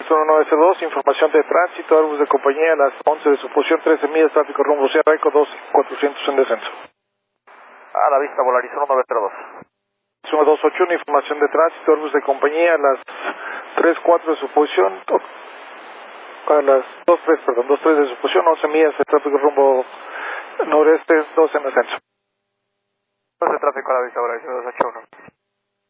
Volaris 19S2, información de tránsito, Airbus de compañía a las 11 de su posición, 13 millas, tráfico rumbo Sierra Eco 2400 en descenso. A la vista, Volaris 1902. 1281, información de tránsito, Airbus de compañía a las 3-4 de su posición, a las 2-3 de su posición, 11 millas de tráfico rumbo noreste, 2 en descenso. De tráfico a la vista, Volaris 281.